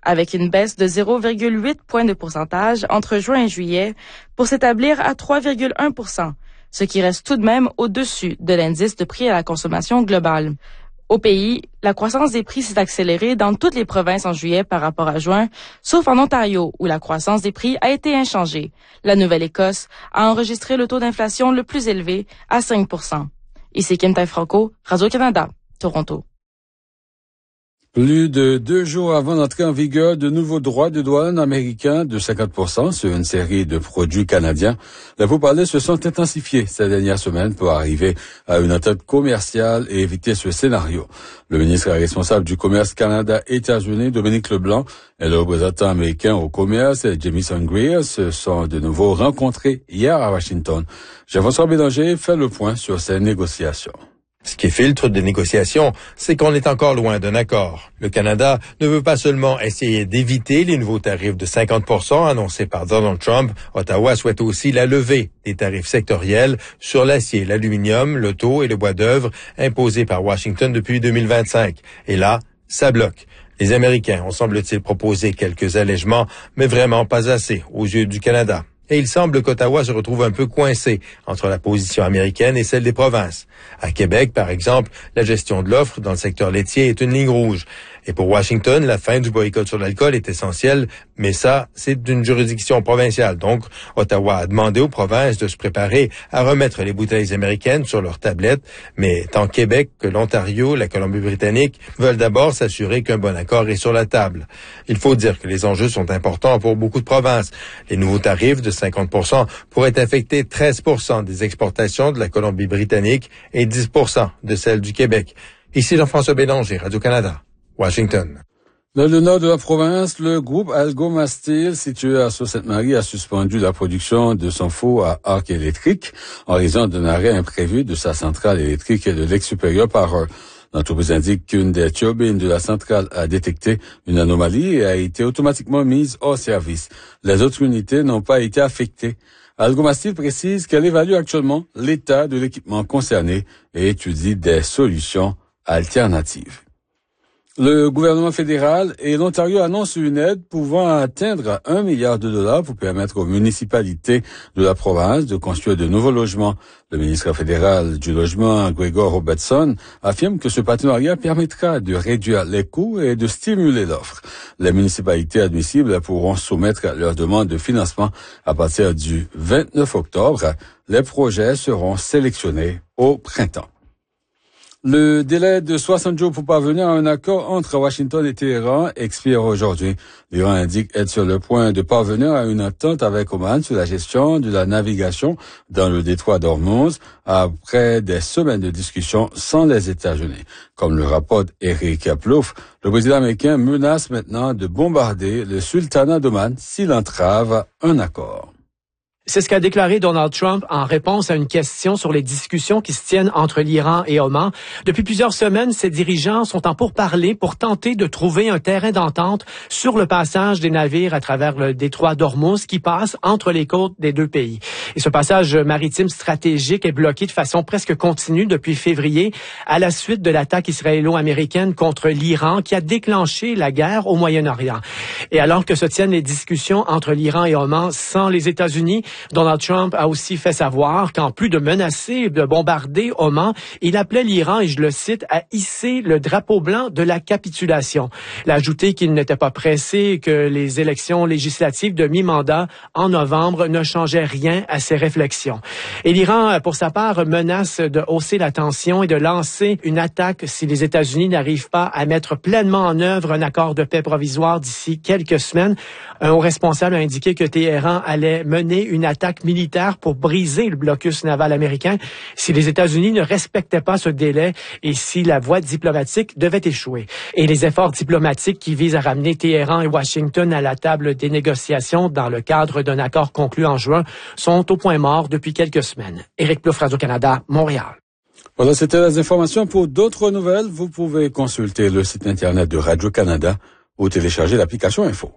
avec une baisse de 0,8 points de pourcentage entre juin et juillet pour s'établir à 3,1 %, ce qui reste tout de même au-dessus de l'indice de prix à la consommation globale. Au pays, la croissance des prix s'est accélérée dans toutes les provinces en juillet par rapport à juin, sauf en Ontario, où la croissance des prix a été inchangée. La Nouvelle-Écosse a enregistré le taux d'inflation le plus élevé à 5 %. Ici Kim Tai-Franco, Radio-Canada, Toronto. Plus de 2 jours avant l'entrée en vigueur de nouveaux droits de douane américains de 50% sur une série de produits canadiens, les pourparlers se sont intensifiés ces dernières semaines pour arriver à une entente commerciale et éviter ce scénario. Le ministre responsable du commerce Canada-États-Unis, Dominique Leblanc, et le représentant américain au commerce, Jamieson Greer, se sont de nouveau rencontrés hier à Washington. Jean-François Bélanger fait le point sur ces négociations. Ce qui filtre des négociations, c'est qu'on est encore loin d'un accord. Le Canada ne veut pas seulement essayer d'éviter les nouveaux tarifs de 50% annoncés par Donald Trump. Ottawa souhaite aussi la levée des tarifs sectoriels sur l'acier, l'aluminium, l'auto et le bois d'œuvre imposés par Washington depuis 2025. Et là, ça bloque. Les Américains ont, semble-t-il, proposé quelques allègements, mais vraiment pas assez aux yeux du Canada. Et il semble qu'Ottawa se retrouve un peu coincé entre la position américaine et celle des provinces. À Québec, par exemple, la gestion de l'offre dans le secteur laitier est une ligne rouge. Et pour Washington, la fin du boycott sur l'alcool est essentielle, mais ça, c'est d'une juridiction provinciale. Donc, Ottawa a demandé aux provinces de se préparer à remettre les bouteilles américaines sur leurs tablettes, mais tant Québec que l'Ontario, la Colombie-Britannique veulent d'abord s'assurer qu'un bon accord est sur la table. Il faut dire que les enjeux sont importants pour beaucoup de provinces. Les nouveaux tarifs de 50% pourraient affecter 13% des exportations de la Colombie-Britannique et 10% de celles du Québec. Ici Jean-François Bélanger, Radio-Canada, Washington. Dans le nord de la province, le groupe Algomastil, situé à Sault-Sainte-Marie, a suspendu la production de son four à arc électrique en raison d'un arrêt imprévu de sa centrale électrique et de l'ex-supérieur par heure. L'entreprise indique qu'une des turbines de la centrale a détecté une anomalie et a été automatiquement mise hors service. Les autres unités n'ont pas été affectées. Algomastil précise qu'elle évalue actuellement l'état de l'équipement concerné et étudie des solutions alternatives. Le gouvernement fédéral et l'Ontario annoncent une aide pouvant atteindre 1 milliard de dollars pour permettre aux municipalités de la province de construire de nouveaux logements. Le ministre fédéral du Logement, Gregor Robertson, affirme que ce partenariat permettra de réduire les coûts et de stimuler l'offre. Les municipalités admissibles pourront soumettre leurs demandes de financement à partir du 29 octobre. Les projets seront sélectionnés au printemps. Le délai de 60 jours pour parvenir à un accord entre Washington et Téhéran expire aujourd'hui. L'Iran indique être sur le point de parvenir à une entente avec Oman sur la gestion de la navigation dans le détroit d'Ormuz après des semaines de discussions sans les États-Unis. Comme le rapporte Eric Plouffe, le président américain menace maintenant de bombarder le sultanat d'Oman s'il entrave un accord. C'est ce qu'a déclaré Donald Trump en réponse à une question sur les discussions qui se tiennent entre l'Iran et Oman. Depuis plusieurs semaines, ces dirigeants sont en pourparlers pour tenter de trouver un terrain d'entente sur le passage des navires à travers le détroit d'Ormuz qui passe entre les côtes des deux pays. Et ce passage maritime stratégique est bloqué de façon presque continue depuis février à la suite de l'attaque israélo-américaine contre l'Iran qui a déclenché la guerre au Moyen-Orient. Et alors que se tiennent les discussions entre l'Iran et Oman sans les États-Unis, Donald Trump a aussi fait savoir qu'en plus de menacer de bombarder Oman, il appelait l'Iran, et je le cite, à hisser le drapeau blanc de la capitulation. Il a ajouté qu'il n'était pas pressé et que les élections législatives de mi-mandat en novembre ne changeaient rien à ses réflexions. Et l'Iran, pour sa part, menace de hausser la tension et de lancer une attaque si les États-Unis n'arrivent pas à mettre pleinement en œuvre un accord de paix provisoire d'ici quelques semaines. Un haut responsable a indiqué que Téhéran allait mener une attaque militaire pour briser le blocus naval américain si les États-Unis ne respectaient pas ce délai et si la voie diplomatique devait échouer. Et les efforts diplomatiques qui visent à ramener Téhéran et Washington à la table des négociations dans le cadre d'un accord conclu en juin sont au point mort depuis quelques semaines. Éric Plouffe, Radio-Canada, Montréal. Voilà, c'était les informations. Pour d'autres nouvelles, vous pouvez consulter le site Internet de Radio-Canada ou télécharger l'application Info.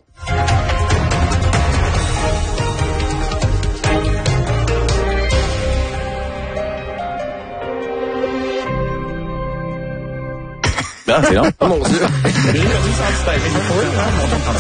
Ah, c'est long. Oh mon Dieu.